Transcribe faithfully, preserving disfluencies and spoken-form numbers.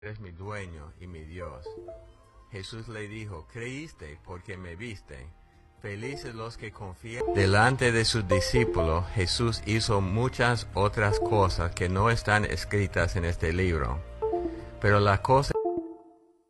eres mi dueño y mi Dios. Jesús le dijo, creíste porque me viste. Felices los que confían. Delante de sus discípulos, Jesús hizo muchas otras cosas que no están escritas en este libro. Pero la cosa